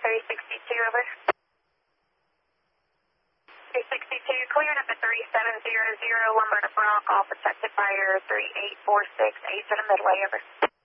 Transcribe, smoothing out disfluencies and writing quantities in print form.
362, over. 362, cleared at the 3700, lumber to Bronc, all protected by your 3846, 8 to the midway, over.